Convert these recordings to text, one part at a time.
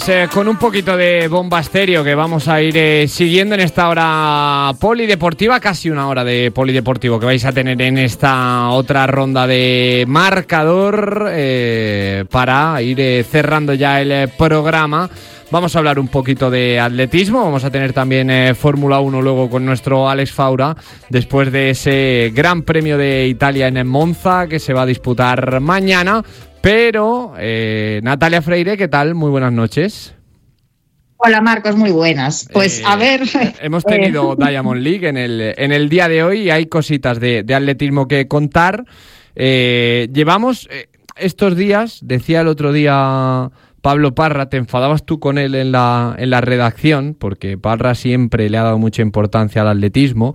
Con un poquito de bomba estéreo que vamos a ir siguiendo en esta hora polideportiva, casi una hora de polideportivo que vais a tener en esta otra ronda de marcador para ir cerrando ya el programa. Vamos a hablar un poquito de atletismo, vamos a tener también Fórmula 1 luego con nuestro Alex Faura, después de ese Gran Premio de Italia en Monza que se va a disputar mañana. Pero, Natalia Freire, ¿qué tal? Muy buenas noches. Hola Marcos, muy buenas. Pues a ver... Hemos tenido Diamond League en el día de hoy y hay cositas de atletismo que contar. Llevamos estos días, decía el otro día Pablo Parra, te enfadabas tú con él en la redacción, porque Parra siempre le ha dado mucha importancia al atletismo,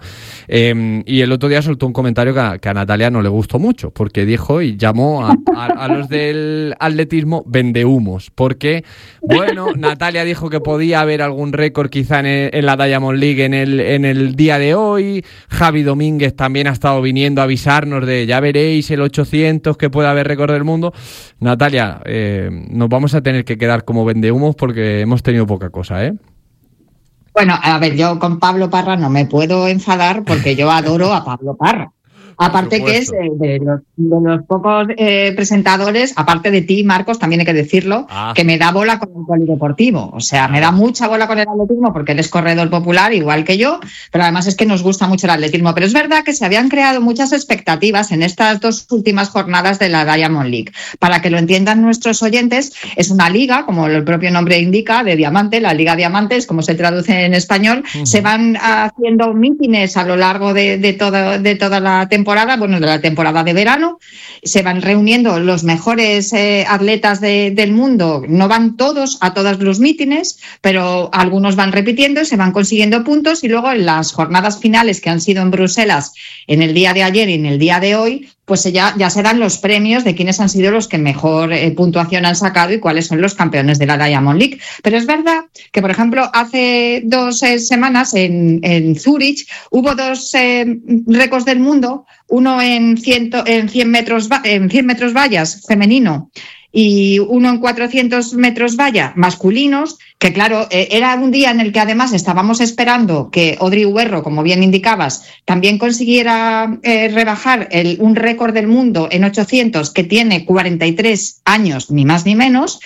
y el otro día soltó un comentario que a Natalia no le gustó mucho, porque dijo y llamó a los del atletismo vendehumos, porque, bueno, Natalia dijo que podía haber algún récord quizá en la Diamond League en el día de hoy. Javi Domínguez también ha estado viniendo a avisarnos de ya veréis el 800 que puede haber récord del mundo. Natalia, nos vamos a tener que quedar como vendehumos porque hemos tenido poca cosa, ¿eh? Bueno, a ver, yo con Pablo Parra no me puedo enfadar porque yo adoro a Pablo Parra. Aparte que es de los pocos presentadores, aparte de ti, Marcos, también hay que decirlo, que me da bola con el polideportivo. O sea, me da mucha bola con el atletismo porque él es corredor popular, igual que yo, pero además es que nos gusta mucho el atletismo. Pero es verdad que se habían creado muchas expectativas en estas dos últimas jornadas de la Diamond League. Para que lo entiendan nuestros oyentes, es una liga, como el propio nombre indica, de diamante, la Liga Diamantes, como se traduce en español. Uh-huh. Se van haciendo mítines a lo largo de toda la temporada, bueno, de la temporada de verano, se van reuniendo los mejores atletas del mundo, no van todos a todos los mítines, pero algunos van repitiendo y se van consiguiendo puntos y luego en las jornadas finales que han sido en Bruselas en el día de ayer y en el día de hoy, pues ya se dan los premios de quiénes han sido los que mejor puntuación han sacado y cuáles son los campeones de la Diamond League. Pero es verdad que, por ejemplo, hace 2 semanas en Zúrich hubo 2 récords del mundo, uno en 100 metros vallas femenino y uno en 400 metros valla masculinos, que claro, era un día en el que además estábamos esperando que Audrey Huerro, como bien indicabas, también consiguiera rebajar un récord del mundo en 800 que tiene 43 años, ni más ni menos,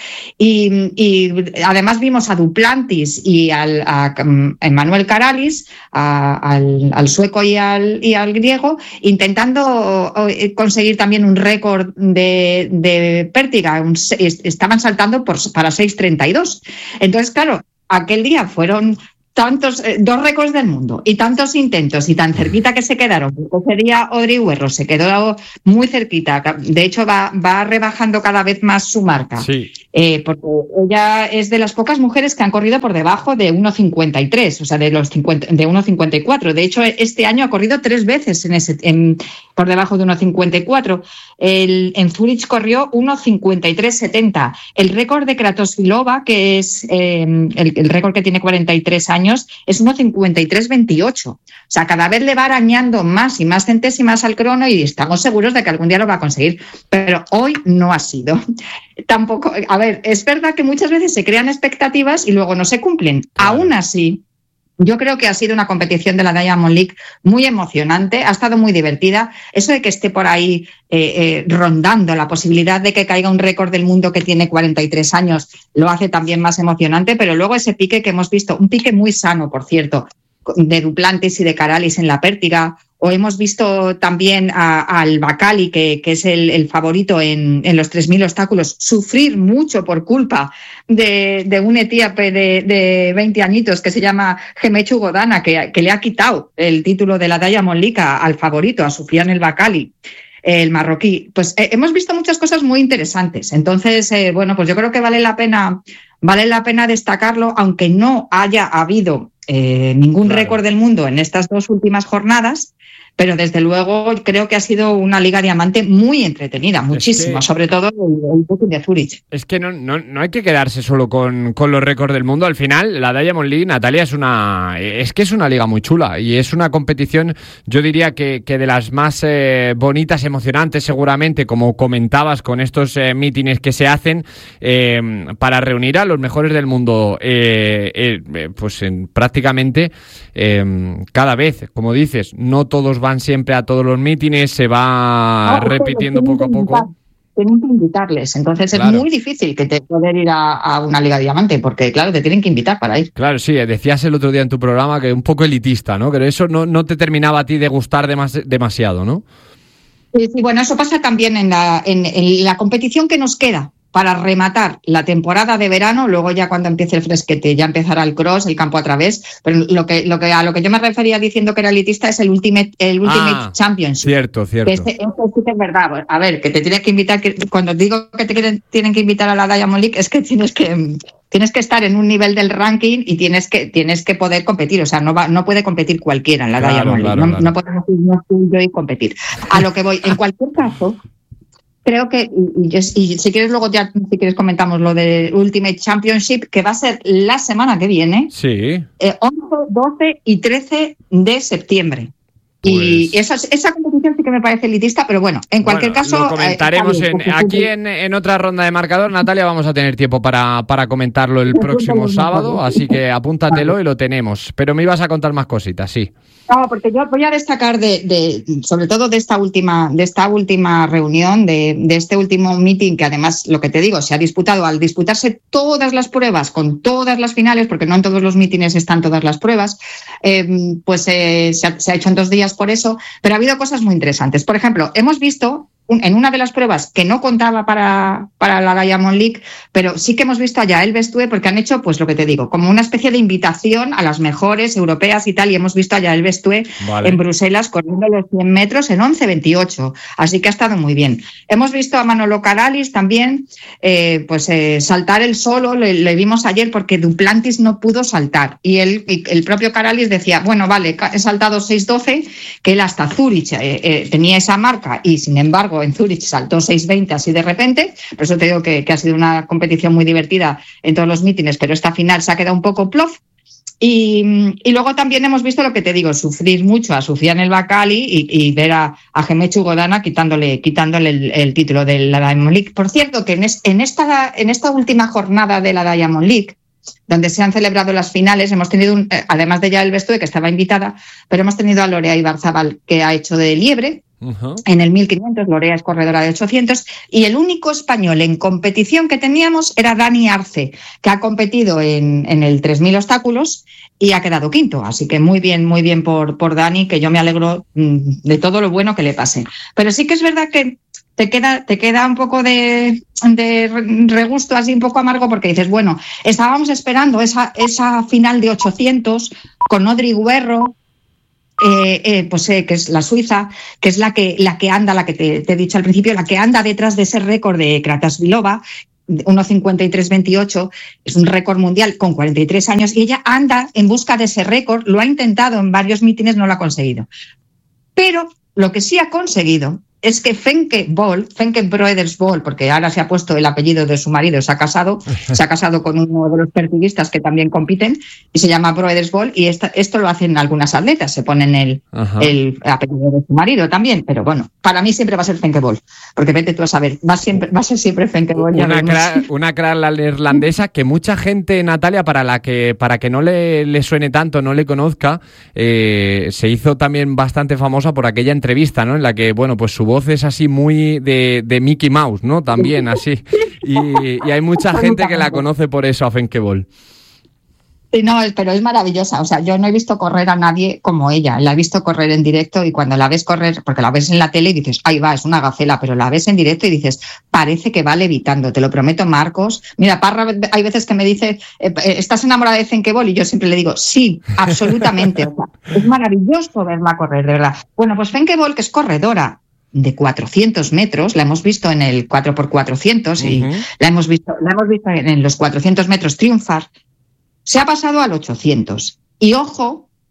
y además vimos a Duplantis y a Emmanuel Caralis, al sueco y al griego, intentando conseguir también un récord de pértiga. Estaban saltando para 6.32. Entonces, claro, aquel día fueron tantos, 2 récords del mundo y tantos intentos y tan cerquita que se quedaron. Ese día Audrey Huerro se quedó muy cerquita. De hecho, va rebajando cada vez más su marca. Sí. Porque ella es de las pocas mujeres que han corrido por debajo de 1.53, o sea, de 1.54. De hecho, este año ha corrido 3 veces por debajo de 1.54. En Zúrich corrió 1.53.70. El récord de Kratochvílová, que es el récord que tiene 43 años, es 1.53.28. O sea, cada vez le va arañando más y más centésimas al crono y estamos seguros de que algún día lo va a conseguir. Pero hoy no ha sido. Tampoco, a ver, es verdad que muchas veces se crean expectativas y luego no se cumplen. Claro. Aún así, yo creo que ha sido una competición de la Diamond League muy emocionante, ha estado muy divertida. Eso de que esté por ahí rondando la posibilidad de que caiga un récord del mundo que tiene 43 años lo hace también más emocionante, pero luego ese pique que hemos visto, un pique muy sano, por cierto, de Duplantis y de Caralis en la pértiga, o hemos visto también al Bakali, que es el favorito en los 3.000 obstáculos, sufrir mucho por culpa de un etíope de 20 añitos que se llama Gemechu Godana, que le ha quitado el título de la Diamond League al favorito, a Soufiane El Bakali, el marroquí. Pues hemos visto muchas cosas muy interesantes. Entonces, bueno, pues yo creo que vale la pena destacarlo, aunque no haya habido ningún récord del mundo en estas 2 últimas jornadas. pero desde luego creo que ha sido una Liga Diamante muy entretenida, muchísimo, sobre todo el Booking de Zurich. Es que no hay que quedarse solo con los récords del mundo. Al final, la Diamond League, Natalia, es una liga muy chula y es una competición, yo diría que de las más bonitas, emocionantes seguramente, como comentabas, con estos mítines que se hacen para reunir a los mejores del mundo, pues prácticamente cada vez, como dices, no todos van siempre a todos los mítines, se va repitiendo poco a poco. Tienen que invitarles, entonces claro. Es muy difícil que te poder ir a una Liga Diamante, porque claro, te tienen que invitar para ir. Claro, sí, decías el otro día en tu programa que un poco elitista, ¿no? Que eso no te terminaba a ti de gustar demasiado, ¿no? Sí, bueno, eso pasa también en la competición que nos queda para rematar la temporada de verano. Luego ya cuando empiece el fresquete ya empezará el cross, el campo a través, pero a lo que yo me refería diciendo que era elitista es el Ultimate Championship. Cierto. Eso sí que es verdad. A ver, que te tienes que invitar, cuando digo que te tienen que invitar a la Diamond League es que tienes que estar en un nivel del ranking y tienes que poder competir. O sea, no puede competir cualquiera en la Diamond League. Claro. No podemos ir yo y competir. A lo que voy, en cualquier caso, creo que, y si quieres luego ya, si quieres comentamos lo de Ultimate Championship, que va a ser la semana que viene, sí. 11, 12 y 13 de septiembre. Pues... Y esa competición sí que me parece elitista, pero bueno, en cualquier caso... Lo comentaremos aquí en otra ronda de marcador, Natalia, vamos a tener tiempo para comentarlo el próximo sábado, así que apúntatelo y lo tenemos. Pero me ibas a contar más cositas, sí. No, porque yo voy a destacar sobre todo de esta última reunión, de este último meeting, que además, lo que te digo, se ha disputado al disputarse todas las pruebas con todas las finales, porque no en todos los mítines están todas las pruebas, pues se ha hecho en 2 días por eso, pero ha habido cosas muy interesantes. Por ejemplo, hemos visto en una de las pruebas que no contaba para la Diamond League, pero sí que hemos visto allá el Bestue, porque han hecho, pues lo que te digo, como una especie de invitación a las mejores europeas y tal, y hemos visto allá el Bestue en Bruselas corriendo los 100 metros en 11:28, así que ha estado muy bien. Hemos visto a Manolo Caralis también, saltar él solo, le vimos ayer porque Duplantis no pudo saltar, y el propio Caralis decía, bueno, vale, he saltado 6:12, que él hasta Zurich tenía esa marca, y sin embargo en Zurich saltó 6:20 así de repente. Por eso te digo que ha sido una competición muy divertida en todos los mítines, pero esta final se ha quedado un poco plof. Y luego también hemos visto lo que te digo, sufrir mucho a Soufiane El Bakkali y ver a Gemechu Godana quitándole el título de la Diamond League. Por cierto, que en esta última jornada de la Diamond League, donde se han celebrado las finales, hemos tenido, además de Yael Bestue, que estaba invitada, pero hemos tenido a Lorea Ibarzabal, que ha hecho de liebre. Uh-huh. En el 1500, Lorea es corredora de 800, y el único español en competición que teníamos era Dani Arce, que ha competido en el 3000 obstáculos y ha quedado quinto, así que muy bien por Dani, que yo me alegro de todo lo bueno que le pase. Pero sí que es verdad que te queda un poco de regusto, así un poco amargo, porque dices, bueno, estábamos esperando esa final de 800 con Audrey Guerro, que es la suiza, que es la que anda, la que te he dicho al principio, la que anda detrás de ese récord de Kratasvilova, 1:53:28, es un récord mundial con 43 años, y ella anda en busca de ese récord, lo ha intentado en varios mítines, no lo ha conseguido. Pero lo que sí ha conseguido es que Femke Broeders-Bol, porque ahora se ha puesto el apellido de su marido, se ha casado con uno de los pertiguistas que también compiten, y se llama Broeders-Bol, y esto lo hacen algunas atletas, se ponen el apellido de su marido también, pero bueno, para mí siempre va a ser Femke Bol, porque vete tú a saber, va a ser siempre Femke Bol. Una crack la neerlandesa que mucha gente, Natalia, para que no le suene tanto, no le conozca, se hizo también bastante famosa por aquella entrevista, ¿no? En la que, bueno, pues su voz es así muy de Mickey Mouse, ¿no? También así. Y hay mucha gente que la conoce por eso, a Femke Bol. Sí, no, pero es maravillosa. O sea, yo no he visto correr a nadie como ella. La he visto correr en directo, y cuando la ves correr, porque la ves en la tele y dices, ahí va, es una gacela, pero la ves en directo y dices, parece que va levitando. Te lo prometo, Marcos. Mira, Parra, hay veces que me dice, ¿estás enamorada de Femke Bol? Y yo siempre le digo, sí, absolutamente. O sea, es maravilloso verla correr, de verdad. Bueno, pues Femke Bol, que es corredora de 400 metros, la hemos visto en el 4x400 y la hemos visto en los 400 metros triunfar, se ha pasado al 800. Y ojo,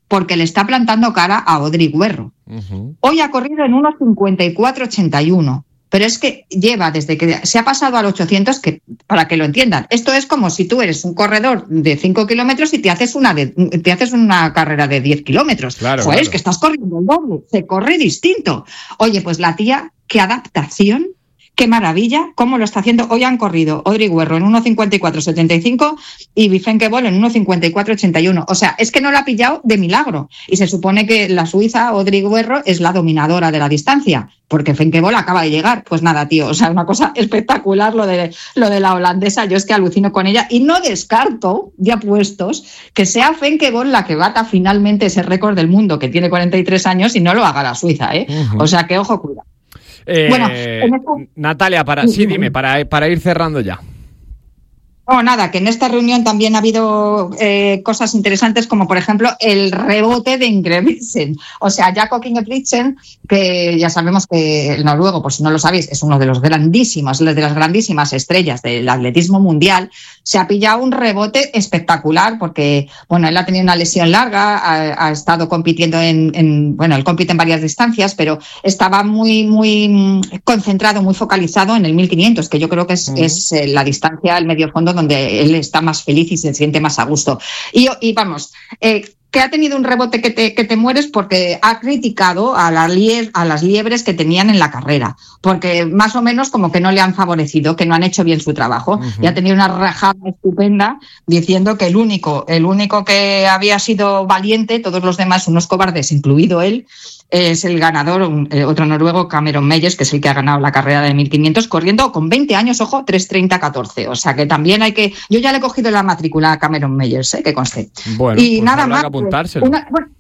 porque le está plantando cara a Odri Guerro. Hoy ha corrido en 1.54.81. Pero es que lleva desde que se ha pasado al 800, que para que lo entiendan, esto es como si tú eres un corredor de 5 kilómetros y te haces una carrera de 10 kilómetros. Claro, Joder, claro. es que estás corriendo el doble, se corre distinto. Oye, pues la tía, qué adaptación, qué maravilla, cómo lo está haciendo. Hoy han corrido Odri Guerro en 1.54.75 y Bifenke-Bol en 1.54.81. O sea, es que no lo ha pillado de milagro. Y se supone que la suiza, Odri Guerro, es la dominadora de la distancia, porque Bifenke-Bol acaba de llegar. Pues nada, tío, o sea, una cosa espectacular lo de la holandesa. Yo es que alucino con ella y no descarto, ya puestos, que sea Bifenke-Bol la que bata finalmente ese récord del mundo, que tiene 43 años, y no lo haga la suiza, ¿eh? O sea, que ojo, cuidado. Bueno, Natalia, para ir cerrando ya. No, nada, que en esta reunión también ha habido cosas interesantes, como por ejemplo el rebote de Ingebrigtsen. O sea, Jakob Ingebrigtsen, que ya sabemos que el noruego, por si no lo sabéis, es uno de las grandísimas estrellas del atletismo mundial, se ha pillado un rebote espectacular porque, bueno, él ha tenido una lesión larga, ha estado compitiendo él compite en varias distancias, pero estaba muy concentrado, muy focalizado en el 1500, que yo creo que es la distancia, el medio fondo, donde él está más feliz y se siente más a gusto. Y vamos, que ha tenido un rebote que te mueres porque ha criticado a las liebres que tenían en la carrera, porque más o menos como que no le han favorecido, que no han hecho bien su trabajo. Y ha tenido una rajada estupenda diciendo que el único que había sido valiente, todos los demás unos cobardes, incluido él, es el ganador, otro noruego, Cameron Meyers, que es el que ha ganado la carrera de 1500, corriendo con 20 años, ojo, 3:30:14. O sea que también hay que... Yo ya le he cogido la matrícula a Cameron Meyers, que conste. Bueno, y pues nada más. Que apuntárselo.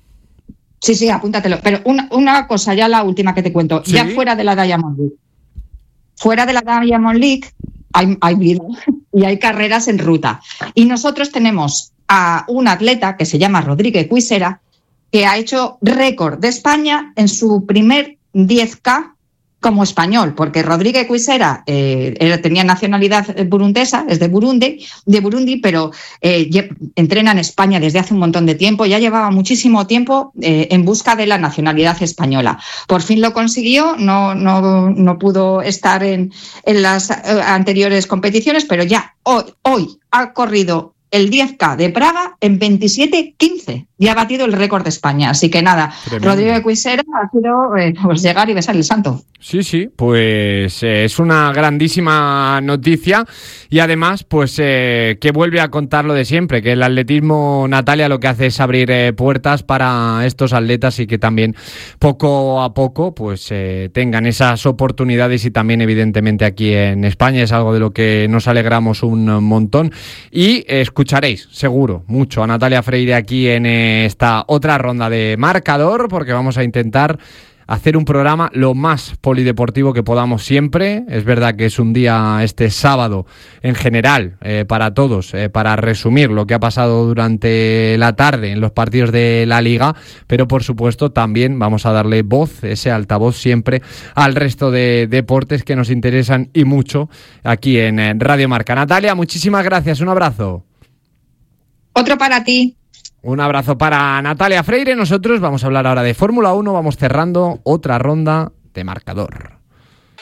Sí, apúntatelo. Pero una cosa, ya la última que te cuento. ¿Sí? Ya fuera de la Diamond League. Fuera de la Diamond League hay vida y hay carreras en ruta. Y nosotros tenemos a un atleta que se llama Rodríguez Cuisera, que ha hecho récord de España en su primer 10K como español, porque Rodríguez Cuisera tenía nacionalidad burundesa, es de Burundi, pero entrena en España desde hace un montón de tiempo, ya llevaba muchísimo tiempo en busca de la nacionalidad española. Por fin lo consiguió, no pudo estar en las anteriores competiciones, pero ya hoy ha corrido el 10K de Praga en 27:15 y ha batido el récord de España. Así que nada, tremendo. Rodrigo Cuisera ha sido pues llegar y besar el santo. Sí, pues es una grandísima noticia y además pues que vuelve a contar lo de siempre, que el atletismo, Natalia, lo que hace es abrir puertas para estos atletas y que también poco a poco pues tengan esas oportunidades, y también evidentemente aquí en España es algo de lo que nos alegramos un montón. Y escucharéis seguro mucho a Natalia Freire aquí en esta otra ronda de Marcador, porque vamos a intentar hacer un programa lo más polideportivo que podamos siempre. Es verdad que es un día, este sábado, en general, para todos, para resumir lo que ha pasado durante la tarde en los partidos de la Liga, pero por supuesto también vamos a darle voz, ese altavoz siempre, al resto de deportes que nos interesan y mucho aquí en Radio Marca. Natalia, muchísimas gracias, un abrazo. Otro para ti. Un abrazo para Natalia Freire. Nosotros vamos a hablar ahora de Fórmula 1. Vamos cerrando otra ronda de Marcador.